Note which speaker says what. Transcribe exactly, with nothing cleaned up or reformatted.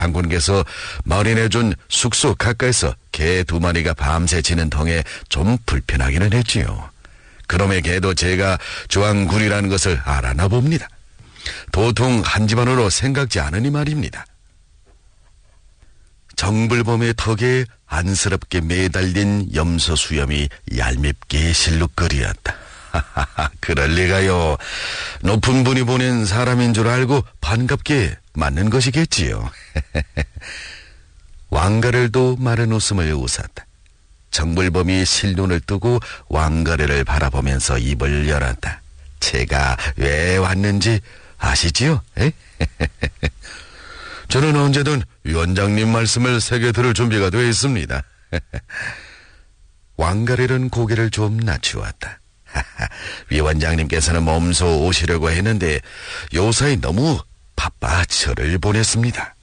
Speaker 1: 장군께서 마련해준 숙소 가까이서 개 두 마리가 밤새 지는 통에 좀 불편하기는 했지요. 그놈의 개도 제가 주왕군이라는 것을 알아나 봅니다. 도통 한 집안으로 생각지 않으니 말입니다. 정불범의 턱에 안쓰럽게 매달린 염소 수염이 얄밉게 실룩거리었다. 그럴 리가요. 높은 분이 보낸 사람인 줄 알고 반갑게 맞는 것이겠지요. 왕가를도 마른 웃음을 웃었다. 정불범이 실눈을 뜨고 왕가래를 바라보면서 입을 열었다. 제가 왜 왔는지 아시지요? 저는 언제든 위원장님 말씀을 새겨 들을 준비가 되어 있습니다. 왕가래는 고개를 좀 낮추었다. 위원장님께서는 몸소 오시려고 했는데 요사이 너무 바빠 저를 보냈습니다.